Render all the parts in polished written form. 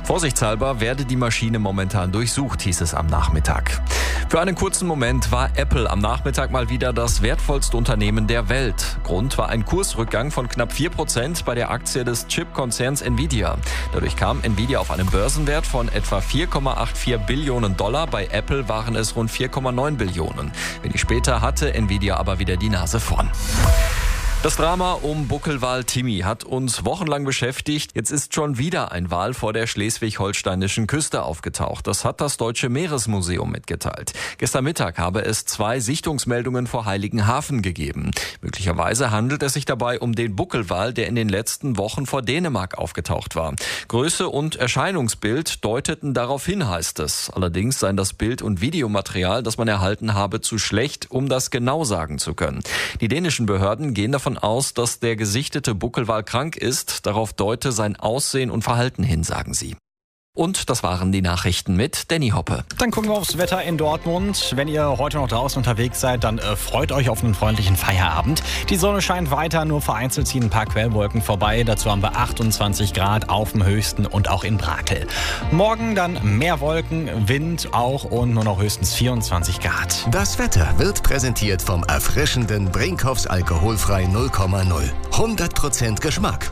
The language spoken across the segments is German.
Vorsichtshalber werde die Maschine momentan durchsucht, hieß es am Nachmittag. Für einen kurzen Moment war Apple am Nachmittag mal wieder das wertvollste Unternehmen der Welt. Grund war ein Kursrückgang von knapp 4% bei der Aktie des Chipkonzerns Nvidia. Dadurch kam Nvidia auf einen Börsenwert von etwa 4,84 Billionen $. Bei Apple waren es rund 4,9 Billionen. Wenig später hatte Nvidia aber wieder die Nase vorn. Das Drama um Buckelwal Timmy hat uns wochenlang beschäftigt. Jetzt ist schon wieder ein Wal vor der schleswig-holsteinischen Küste aufgetaucht. Das hat das Deutsche Meeresmuseum mitgeteilt. Gestern Mittag habe es 2 Sichtungsmeldungen vor Heiligenhafen gegeben. Möglicherweise handelt es sich dabei um den Buckelwal, der in den letzten Wochen vor Dänemark aufgetaucht war. Größe und Erscheinungsbild deuteten darauf hin, heißt es. Allerdings seien das Bild- und Videomaterial, das man erhalten habe, zu schlecht, um das genau sagen zu können. Die dänischen Behörden gehen davon aus, dass der gesichtete Buckelwal krank ist. Darauf deute sein Aussehen und Verhalten hin, sagen sie. Und das waren die Nachrichten mit Danny Hoppe. Dann gucken wir aufs Wetter in Dortmund. Wenn ihr heute noch draußen unterwegs seid, dann freut euch auf einen freundlichen Feierabend. Die Sonne scheint weiter, nur vereinzelt ziehen ein paar Quellwolken vorbei. Dazu haben wir 28 Grad auf dem höchsten und auch in Brakel. Morgen dann mehr Wolken, Wind auch und nur noch höchstens 24 Grad. Das Wetter wird präsentiert vom erfrischenden Brinkhoffs alkoholfrei 0,0. 100% Geschmack,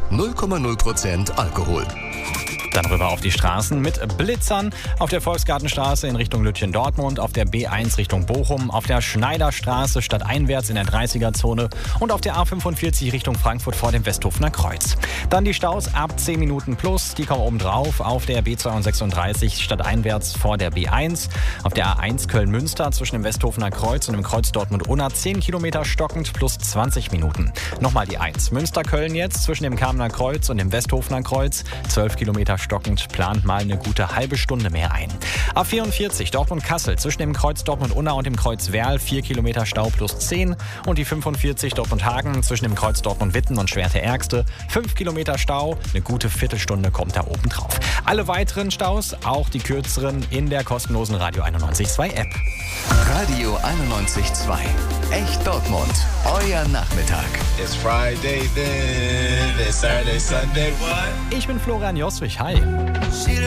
0,0% Alkohol. Dann rüber auf die Straßen mit Blitzern. Auf der Volksgartenstraße in Richtung Lütchen-Dortmund, auf der B1 Richtung Bochum, auf der Schneiderstraße stadteinwärts in der 30er-Zone und auf der A45 Richtung Frankfurt vor dem Westhofener Kreuz. Dann die Staus ab 10 Minuten plus, die kommen oben drauf auf der B236 stadteinwärts vor der B1, auf der A1 Köln-Münster zwischen dem Westhofener Kreuz und dem Kreuz Dortmund-Unna 10 Kilometer stockend plus 20 Minuten. Nochmal die 1 Münster-Köln jetzt zwischen dem Kamener Kreuz und dem Westhofener Kreuz, 12 Kilometer stockend, plant mal eine gute halbe Stunde mehr ein. A44 Dortmund-Kassel zwischen dem Kreuz Dortmund-Unna und dem Kreuz Werl 4 Kilometer Stau plus 10 und die 45 Dortmund-Hagen zwischen dem Kreuz Dortmund-Witten und Schwerte-Ärgste 5 Kilometer Stau, eine gute Viertelstunde kommt da oben drauf. Alle weiteren Staus, auch die kürzeren, in der kostenlosen Radio 91.2 App. Radio 91.2. Echt Dortmund. Euer Nachmittag. It's Friday then, it's Saturday, Sunday, what? Ich bin Florian Joswig, hi.